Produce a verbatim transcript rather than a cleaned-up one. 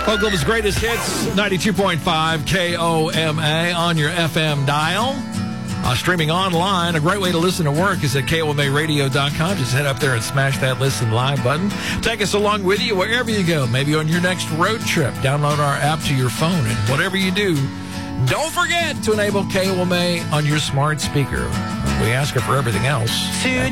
Oklahoma's greatest hits, ninety-two point five K O M A on your F M dial. Uh, streaming online, a great way to listen to work is at K O M A radio dot com. Just head up there and smash that Listen Live button. Take us along with you wherever you go, maybe on your next road trip. Download our app to your phone, and whatever you do, don't forget to enable K O M A on your smart speaker. We ask her for everything else. Today